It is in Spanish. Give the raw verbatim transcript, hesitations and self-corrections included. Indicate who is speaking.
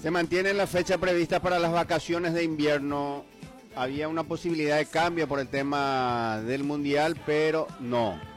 Speaker 1: Se mantiene la fecha prevista para las vacaciones de invierno. Había una posibilidad de cambio por el tema del mundial, pero no.